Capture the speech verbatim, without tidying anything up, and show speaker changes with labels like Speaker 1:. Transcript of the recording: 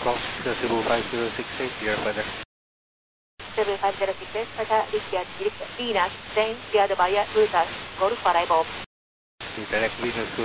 Speaker 1: Cross Cebu five zero six eight, your weather.
Speaker 2: Cebu five zero six eight, Tata Richard, Venus, Dane, Via the Bayer, Rutas, Golf Arrival.
Speaker 1: Direct Venus